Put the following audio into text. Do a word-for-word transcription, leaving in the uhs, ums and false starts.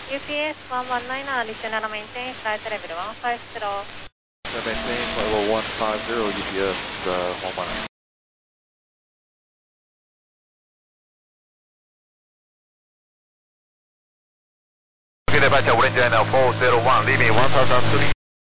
U P S one one nine additional maintain flight level one five zero. Maintain level one five zero U P S uh, one one nine. Okay, departure Orange Line four zero one, leaving one thousand three.